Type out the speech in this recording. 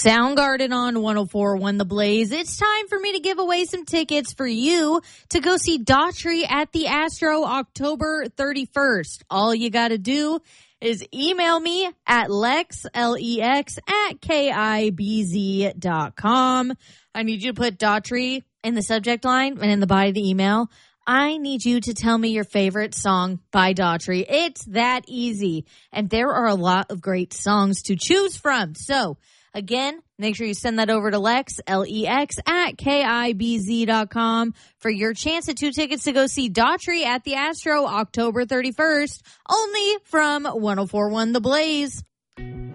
Soundgarden on 104.1 The Blaze. It's time for me to give away some tickets for you to go see Daughtry at the Astro October 31st. All you got to do is email me at Lex, L-E-X, at KIBZ.com. I need you to put Daughtry in the subject line and in the body of the email. I need you to tell me your favorite song by Daughtry. It's that easy. And there are a lot of great songs to choose from. So, again, make sure you send that over to Lex, L-E-X, at KIBZ.com for your chance at 2 tickets to go see Daughtry at the Astro October 31st, only from 104.1 The Blaze.